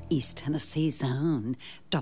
East Tennessee's own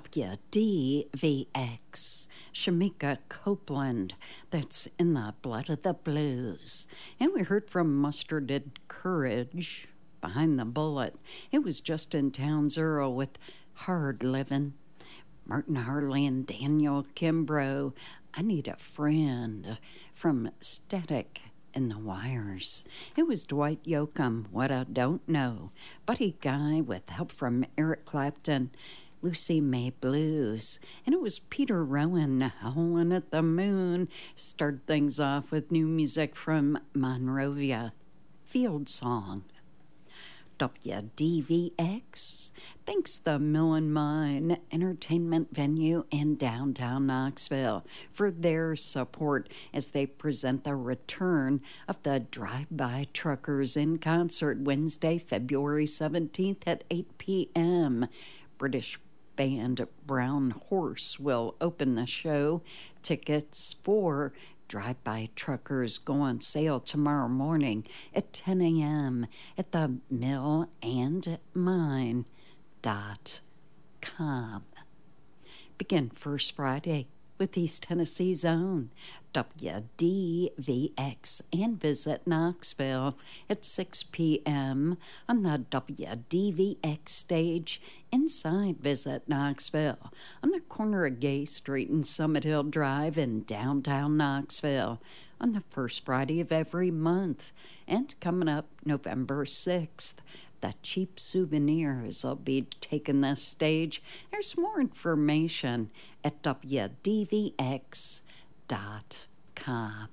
WDVX, Shamika Copeland, that's in the blood of the blues. And we heard from Mustarded Courage, Behind the Bullet. It was Justin Townes Earl with Hard Livin'. Martin Harley and Daniel Kimbrough, I Need a Friend, from Static in the Wires. It was Dwight Yoakam, What I Don't Know, Buddy Guy with help from Eric Clapton, Lucy May Blues, and it was Peter Rowan, Howlin' at the Moon. Started things off with new music from Monrovia, Field Song. WDVX thanks the Mill and Mine entertainment venue in downtown Knoxville for their support as they present the return of the Drive-By Truckers in concert Wednesday, February 17th at 8 p.m. British band Brown Horse will open the show. Tickets for Drive-By Truckers go on sale tomorrow morning at 10 a.m. at the millandmine.com. Begin First Friday with East Tennessee's own WDVX and visit Knoxville at 6 p.m. on the WDVX stage inside Visit Knoxville on the corner of Gay Street and Summit Hill Drive in downtown Knoxville on the first Friday of every month. And coming up November 6th, the Cheap Souvenirs will be taking the stage. There's more information at WDVX.com.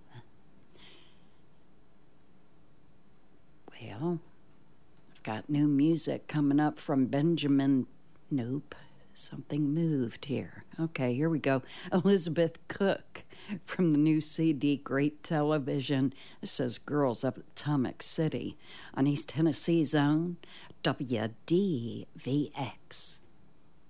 Well, I've got new music coming up from Benjamin. Nope, something moved here. Okay, here we go. Elizabeth Cook from the new CD Great Television. This says Girls of Atomic City on East Tennessee's own WDVX.